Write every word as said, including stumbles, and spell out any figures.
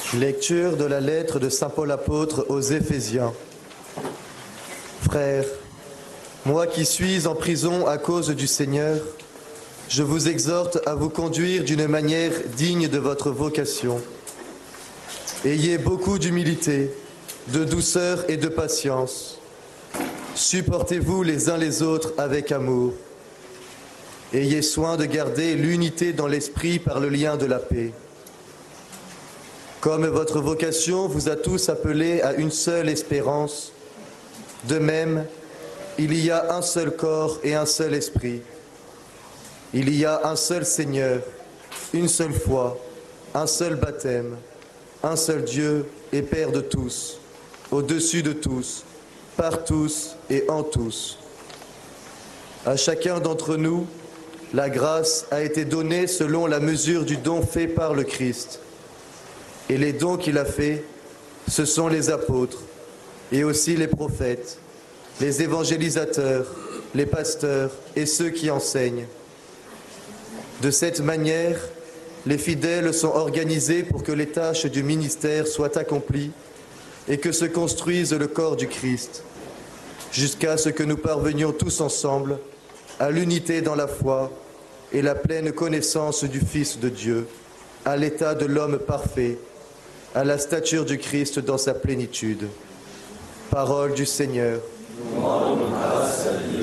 Lecture de la lettre de saint Paul apôtre aux Éphésiens. Frères, moi qui suis en prison à cause du Seigneur, je vous exhorte à vous conduire d'une manière digne de votre vocation. Ayez beaucoup d'humilité, de douceur et de patience. Supportez-vous les uns les autres avec amour. Ayez soin de garder l'unité dans l'esprit par le lien de la paix. Comme votre vocation vous a tous appelés à une seule espérance, de même, il y a un seul corps et un seul esprit. Il y a un seul Seigneur, une seule foi, un seul baptême, un seul Dieu et Père de tous, au-dessus de tous, par tous et en tous. À chacun d'entre nous, la grâce a été donnée selon la mesure du don fait par le Christ. Et les dons qu'il a faits, ce sont les apôtres, et aussi les prophètes, les évangélisateurs, les pasteurs et ceux qui enseignent. De cette manière, les fidèles sont organisés pour que les tâches du ministère soient accomplies et que se construise le corps du Christ, jusqu'à ce que nous parvenions tous ensemble à l'unité dans la foi et la pleine connaissance du Fils de Dieu, à l'état de l'homme parfait, à la stature du Christ dans sa plénitude. Parole du Seigneur. Nous rendons grâce à Dieu.